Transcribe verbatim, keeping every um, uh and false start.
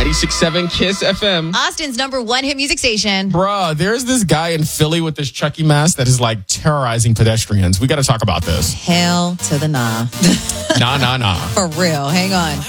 ninety-six point seven Kiss F M. Austin's number one hit music station. Bruh, there's this guy in Philly with this Chucky mask that is like terrorizing pedestrians. We got to talk about this. Hell to the nah. Nah, nah, nah. For real. Hang on.